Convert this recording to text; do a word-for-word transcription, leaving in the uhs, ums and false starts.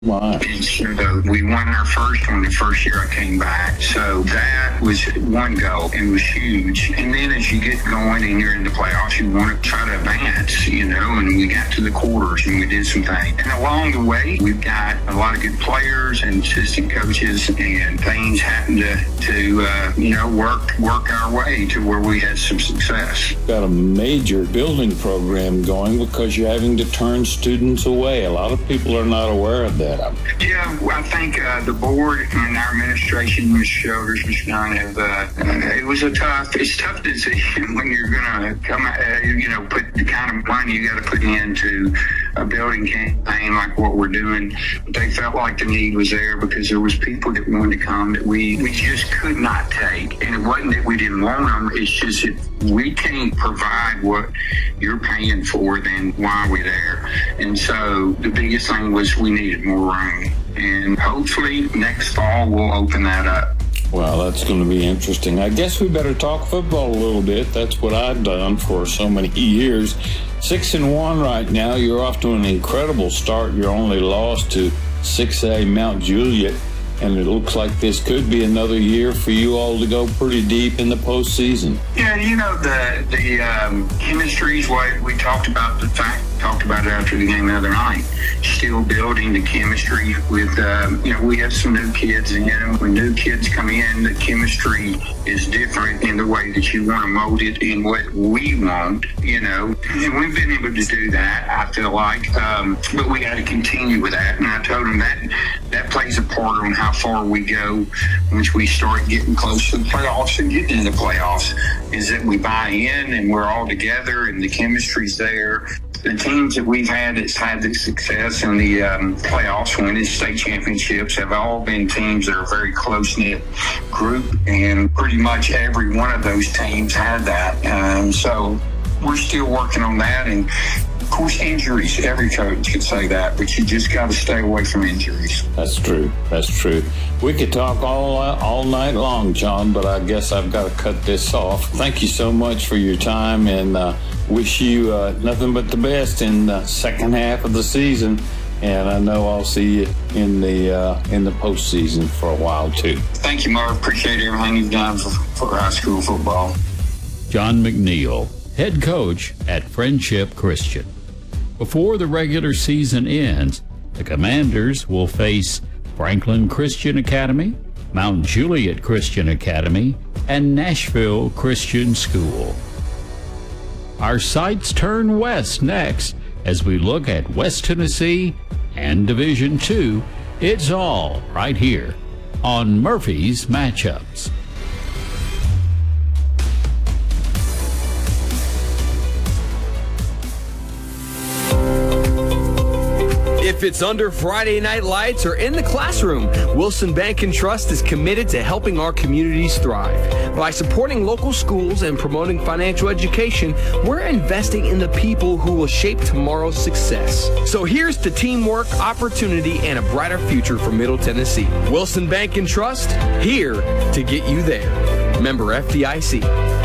Wow. And so we won our first one the first year I came back. So that was one goal and was huge. And then as you get going and you're in the playoffs, you want to try to advance, you know, and we got to the quarters and we did some things. And along the way, we've got a lot of good players and assistant coaches, and things happened to, to uh, you know, work, work our way to where we had some success. Got a major building program going because you're having to turn students away. A lot of people are not aware of that. Yeah, well, I think uh, the board and our administration, Miz Shoulders, Miz Gunn, have, uh, it was a tough, it's tough decision when you're going to come, uh, you know, put the kind of money you got to put into a building campaign like what we're doing. But they felt like the need was there because there was people that wanted to come that we, we just could not take. And it wasn't that we didn't want them, it's just that we can't provide what you're paying for, then why are we there? And so the biggest thing was we needed more room. And hopefully next fall we'll open that up. Well, that's going to be interesting. I guess we better talk football a little bit. That's what I've done for so many years. Six and one right now. You're off to an incredible start. You're only lost to six A Mount Juliet. And it looks like this could be another year for you all to go pretty deep in the postseason. Yeah, you know, the the um, chemistry is what we talked about, the fact, talked about it after the game the other night. Still building the chemistry with, um, you know, we have some new kids in. When new kids come in, the chemistry is different in the way that you want to mold it in what we want, you know. And we've been able to do that, I feel like. Um, but we got to continue with that. And I told them that that plays a part on how far we go once we start getting close to the playoffs and getting into the playoffs, is that we buy in and we're all together and the chemistry's there. The teams that we've had that's had the success in the um, playoffs, winning state championships, have all been teams that are a very close-knit group, and pretty much every one of those teams had that. Um, so we're still working on that, and of course, injuries. Every coach could say that, but you just got to stay away from injuries. That's true. That's true. We could talk all all night long, John, but I guess I've got to cut this off. Thank you so much for your time, and uh, wish you uh, nothing but the best in the second half of the season. And I know I'll see you in the uh, in the postseason for a while too. Thank you, Mark. Appreciate everything you've done for, for high school football. John McNeil, head coach at Friendship Christian. Before the regular season ends, the Commanders will face Franklin Christian Academy, Mount Juliet Christian Academy, and Nashville Christian School. Our sights turn west next as we look at West Tennessee and Division two. It's all right here on Murphy's Matchups. If it's under Friday night lights or in the classroom, Wilson Bank and Trust is committed to helping our communities thrive. By supporting local schools and promoting financial education, we're investing in the people who will shape tomorrow's success. So here's to teamwork, opportunity, and a brighter future for Middle Tennessee. Wilson Bank and Trust, here to get you there. Member F D I C.